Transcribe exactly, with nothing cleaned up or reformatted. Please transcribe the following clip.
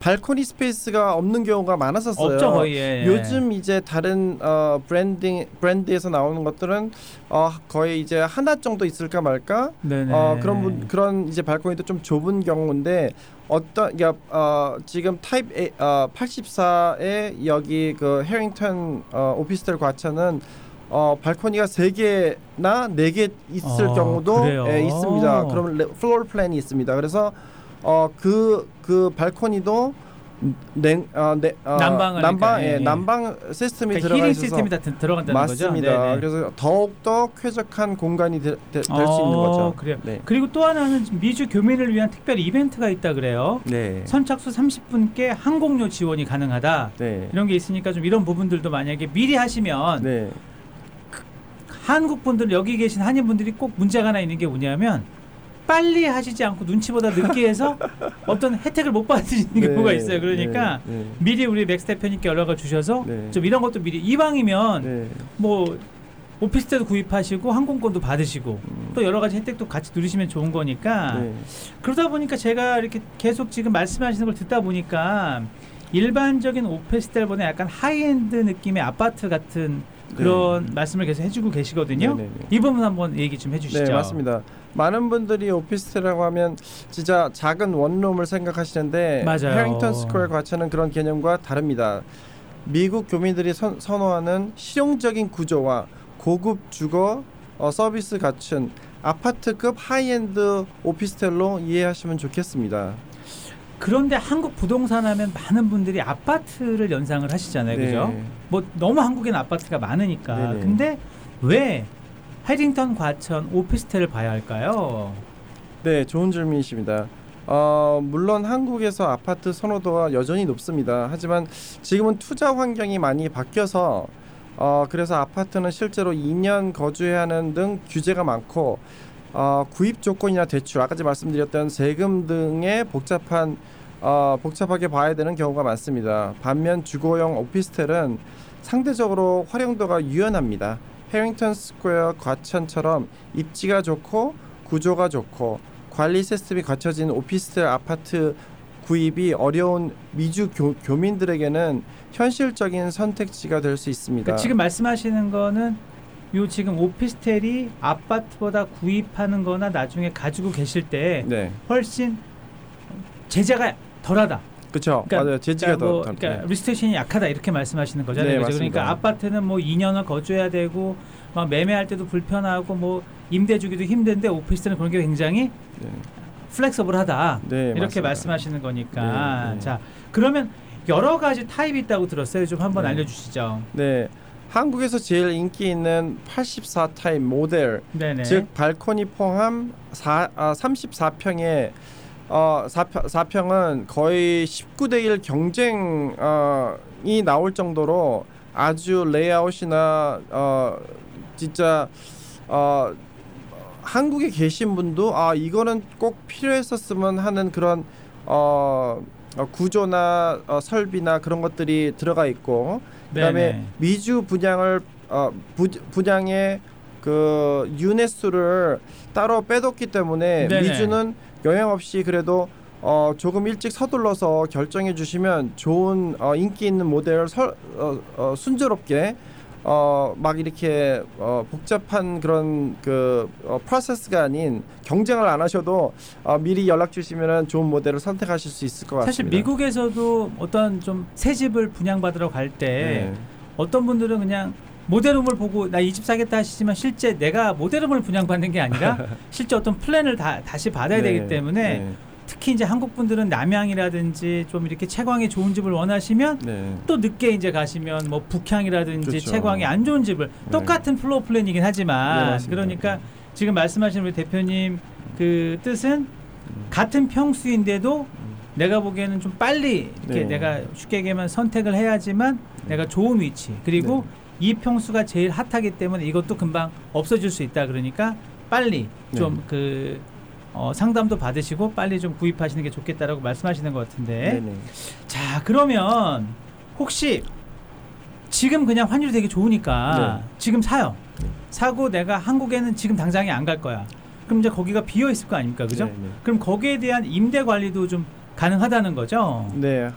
발코니 스페이스가 없는 경우가 많았었어요. 없죠 거의. 예, 예. 요즘 이제 다른 어, 브랜딩 브랜드에서 나오는 것들은 어, 거의 이제 하나 정도 있을까 말까. 네네. 어, 그런 분, 그런 이제 발코니도 좀 좁은 경우인데 어떤 그러니까 어, 지금 타입 A, 어, 팔십사의 여기 그 해링턴 어, 오피스텔 과천은 어, 발코니가 세 개나 네 개 있을 어, 경우도 예, 있습니다. 오. 그러면 레, 플로어 플랜이 있습니다. 그래서 어, 그, 그 발코니도 냉, 어, 네, 어, 난방을 난방, 그러니까, 예, 예. 난방 시스템이 그러니까 들어가 히팅 있어서 시스템이 다 드, 들어간다는 맞습니다. 거죠. 네네. 그래서 더욱더 쾌적한 공간이 될 수 어, 있는 거죠. 그래요. 네. 그리고 또 하나는 미주 교민을 위한 특별 이벤트가 있다 그래요. 네. 선착순 삼십 분께 항공료 지원이 가능하다. 네. 이런 게 있으니까 좀 이런 부분들도 만약에 미리 하시면 네. 한국 분들 여기 계신 한인 분들이 꼭 문제가 하나 있는 게 뭐냐면 빨리 하시지 않고 눈치보다 늦게 해서 어떤 혜택을 못 받으시는 네, 경우가 있어요. 그러니까 네, 네. 미리 우리 맥스 대표님께 연락을 주셔서 네. 좀 이런 것도 미리 이왕이면 네. 뭐 오피스텔도 구입하시고 항공권도 받으시고 음. 또 여러 가지 혜택도 같이 누리시면 좋은 거니까 네. 그러다 보니까 제가 이렇게 계속 지금 말씀하시는 걸 듣다 보니까 일반적인 오피스텔보다 약간 하이엔드 느낌의 아파트 같은 그런 네. 말씀을 계속 해주고 계시거든요. 네, 네, 네. 이 부분 한번 얘기 좀 해주시죠. 네, 맞습니다. 많은 분들이 오피스텔이라고 하면 진짜 작은 원룸을 생각하시는데 맞아요. 해링턴 스퀘어 과천은 그런 개념과 다릅니다. 미국 교민들이 선, 선호하는 실용적인 구조와 고급 주거 어, 서비스 갖춘 아파트급 하이엔드 오피스텔로 이해하시면 좋겠습니다. 그런데 한국 부동산 하면 많은 분들이 아파트를 연상을 하시잖아요. 네. 그죠? 뭐 너무 한국에는 아파트가 많으니까. 네네. 근데 왜 해링턴 과천 오피스텔을 봐야 할까요? 네, 좋은 질문이십니다. 어, 물론 한국에서 아파트 선호도가 여전히 높습니다. 하지만 지금은 투자 환경이 많이 바뀌어서 어, 그래서 아파트는 실제로 이 년 거주해야 하는 등 규제가 많고 어, 구입 조건이나 대출, 아까 말씀드렸던 세금 등의 복잡한 어, 복잡하게 봐야 되는 경우가 많습니다. 반면 주거용 오피스텔은 상대적으로 활용도가 유연합니다. 해링턴 스퀘어 과천처럼 입지가 좋고 구조가 좋고 관리 시스템이 갖춰진 오피스텔 아파트 구입이 어려운 미주 교, 교민들에게는 현실적인 선택지가 될 수 있습니다. 그러니까 지금 말씀하시는 거는 요 지금 오피스텔이 아파트보다 구입하는 거나 나중에 가지고 계실 때 네, 훨씬 제재가 덜하다. 그렇죠. 그러니까, 맞아요. 제지가 그러니까, 뭐, 더, 더 그러니까 리스트레이션이 약하다 이렇게 말씀하시는 거잖아요. 네, 그죠? 맞습니다. 그러니까 아파트는 뭐 이 년을 거주해야 되고 막 매매할 때도 불편하고 뭐 임대 주기도 힘든데 오피스텔은 그런 게 굉장히 네. 플렉서블하다. 네, 이렇게 맞습니다. 말씀하시는 거니까. 네, 네. 자, 그러면 여러 가지 타입이 있다고 들었어요. 좀 한번 네. 알려주시죠. 네, 한국에서 제일 인기 있는 팔십사 타입 모델, 네네. 즉 발코니 포함 사, 아, 삼십사 평의 어, 사 평은 거의 십구 대 일 경쟁이 어, 나올 정도로 아주 레이아웃이나 어, 진짜 어, 한국에 계신 분도 아 이거는 꼭 필요했었으면 하는 그런 어, 어, 구조나 어, 설비나 그런 것들이 들어가 있고 그다음에 네네. 미주 분양을 어, 부, 분양의 그 유네스를 따로 빼뒀기 때문에 네네. 미주는 영향 없이 그래도 어, 조금 일찍 서둘러서 결정해 주시면 좋은 어, 인기 있는 모델을 설, 어, 어, 순조롭게 어, 막 이렇게 어, 복잡한 그런 그 어, 프로세스가 아닌 경쟁을 안 하셔도 어, 미리 연락 주시면 좋은 모델을 선택하실 수 있을 것 같습니다. 사실 미국에서도 어떤 좀 새 집을 분양받으러 갈 때 네. 어떤 분들은 그냥 모델홈을 보고 나 이 집 사겠다 하시지만 실제 내가 모델홈을 분양받는 게 아니라 실제 어떤 플랜을 다, 다시 받아야 네. 되기 때문에 네. 특히 이제 한국 분들은 남향이라든지 좀 이렇게 채광이 좋은 집을 원하시면 네. 또 늦게 이제 가시면 뭐 북향이라든지 그렇죠. 채광이 안 좋은 집을 네. 똑같은 플로어 플랜이긴 네, 하지만 맞습니다. 그러니까 지금 말씀하신 우리 대표님 그 뜻은 음. 같은 평수인데도 내가 보기에는 좀 빨리 이렇게 네. 내가 쉽게 얘기하면 선택을 해야지만 내가 좋은 위치 그리고 이 평수가 제일 핫하기 때문에 이것도 금방 없어질 수 있다. 그러니까 빨리 좀 그 어, 상담도 받으시고 빨리 좀 구입하시는 게 좋겠다라고 말씀하시는 것 같은데 네네. 자 그러면 혹시 지금 그냥 환율이 되게 좋으니까 네. 지금 사요. 사고 내가 한국에는 지금 당장에 안 갈 거야. 그럼 이제 거기가 비어 있을 거 아닙니까, 그죠? 네네. 그럼 거기에 대한 임대 관리도 좀 가능하다는 거죠. 네,